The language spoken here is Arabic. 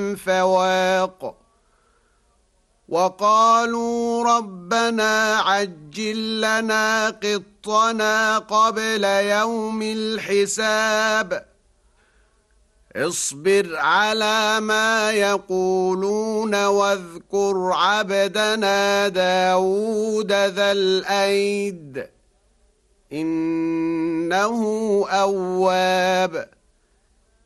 فواق وقالوا ربنا عجل لنا قطنا قبل يوم الحساب اصبر على ما يقولون واذكر عبدنا داود ذا الأيد إنه أواب